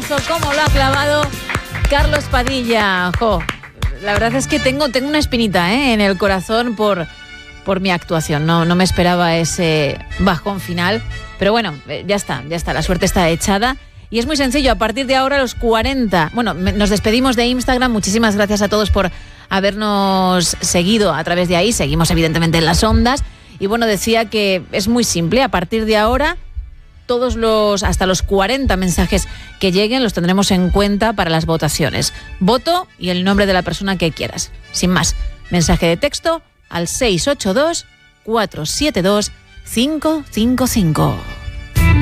aplauso, cómo lo ha clavado Carlos Padilla. Jo, la verdad es que tengo una espinita en el corazón por mi actuación. No me esperaba ese bajón final, pero bueno, ya está, la suerte está echada. Y es muy sencillo, a partir de ahora los 40... Bueno, nos despedimos de Instagram. Muchísimas gracias a todos por habernos seguido a través de ahí. Seguimos evidentemente en las ondas. Y bueno, decía que es muy simple. A partir de ahora, hasta los 40 mensajes que lleguen los tendremos en cuenta para las votaciones. Voto y el nombre de la persona que quieras. Sin más, mensaje de texto al 682 472 555.